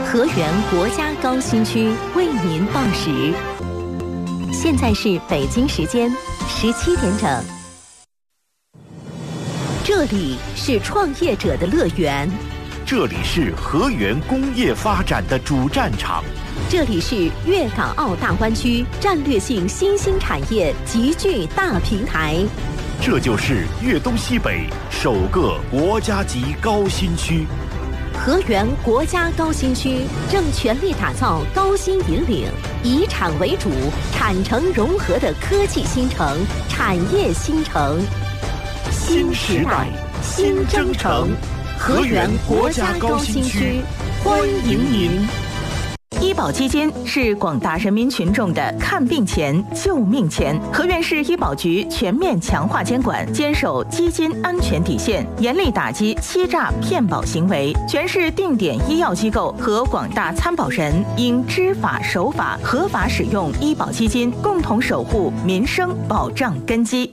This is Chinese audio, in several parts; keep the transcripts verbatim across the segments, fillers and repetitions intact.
河源国家高新区为您报时，现在是北京时间十七点整。这里是创业者的乐园， 这里是河源工业发展的主战场， 这里是粤港澳大湾区战略性新兴产业集聚大平台， 这就是粤东西北首个国家级高新区。 河源国家高新区正全力打造高新引领、以产为主、产城融合的科技新城、产业新城。新时代，新征程，河源国家高新区，欢迎您。 医保基金是广大人民群众的看病钱、救命钱。河源市医保局全面强化监管，坚守基金安全底线，严厉打击欺诈骗保行为。全市定点医药机构和广大参保人应知法守法，合法使用医保基金，共同守护民生保障根基。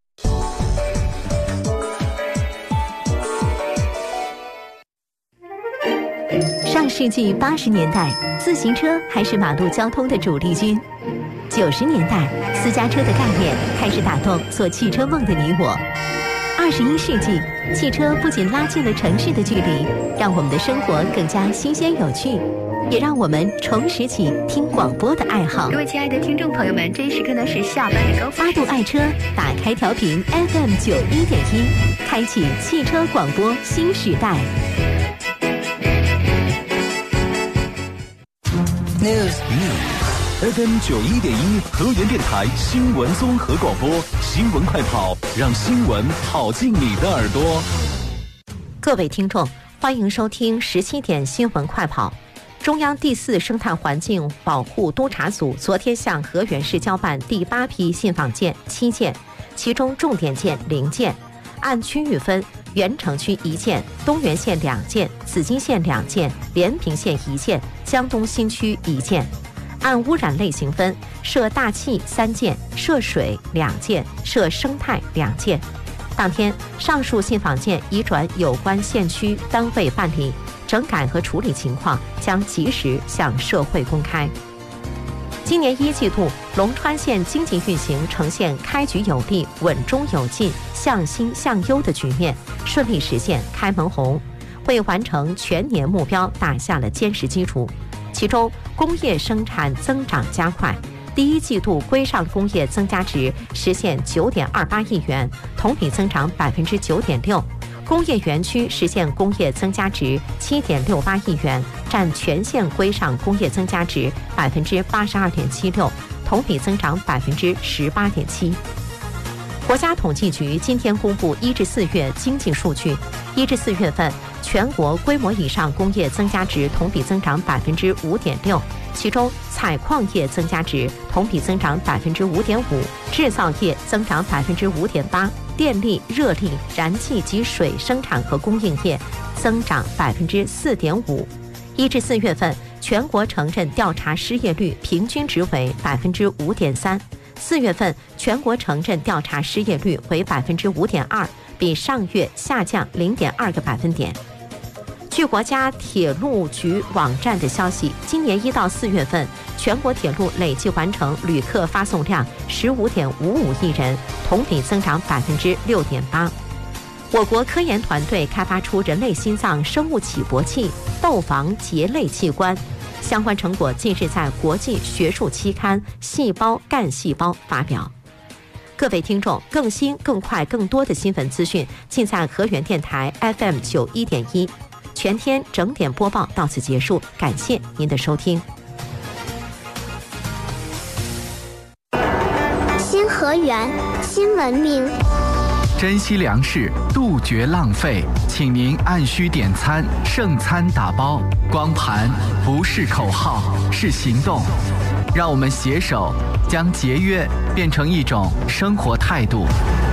上世纪八十年代，自行车还是马路交通的主力军。九十年代，私家车的概念开始打动做汽车梦的你我。二十一世纪，汽车不仅拉近了城市的距离，让我们的生活更加新鲜有趣，也让我们重拾起听广播的爱好。 各位亲爱的听众朋友们，这一时刻呢是下班的高峰。 八度爱车，打开调频 F M 九一点一，开启汽车广播新时代。 News F M 九一点一河源电台新闻综合广播，新闻快跑，让新闻跑进你的耳朵。 各位听众，欢迎收听十七点新闻快跑。中央第四生态环境保护督察组昨天向河源市交办第八批信访件七件，其中重点件零件，按区域分：原城区一件，东源县两件，紫金县两件，连平县一件，江东新区一件。按污染类型分：涉大气三件，涉水两件，涉生态两件。当天，上述信访件移转有关县区单位办理，整改和处理情况将及时向社会公开。今年一季度，龙川县经济运行呈现开局有力、稳中有进、向新向优的局面，顺利实现开门红，为完成全年目标打下了坚实基础。其中，工业生产增长加快，第一季度规上工业增加值实现九点二八亿元，同比增长百分之九点六。工业园区实现工业增加值七点六八亿元，占全县规上工业增加值百分之八十二点七六，同比增长百分之十八点七。国家统计局今天公布一至四月经济数据，一至四月份全国规模以上工业增加值同比增长百分之五点六，其中采矿业增加值同比增长百分之五点五，制造业增长百分之五点八，电力、热力、燃气及水生产和供应业增长百分之四点五。一至四月份，全国城镇调查失业率平均值为百分之五点三。四月份，全国城镇调查失业率为百分之五点二，比上月下降零点二个百分点。据国家铁路局网站的消息，今年一到四月份，全国铁路累计完成旅客发送量十五点五五亿人，同比增长百分之六点八。我国科研团队开发出人类心脏生物起搏器窦房结类器官，相关成果近日在国际学术期刊《细胞干细胞》发表。各位听众，更新、更快、更多的新闻资讯尽在河源电台 F M 九一点一。全天整点播报到此结束，感谢您的收听。 新河源，新文明。 珍惜粮食，杜绝浪费，请您按需点餐，剩餐打包。光盘不是口号，是行动。让我们携手将节约变成一种生活态度。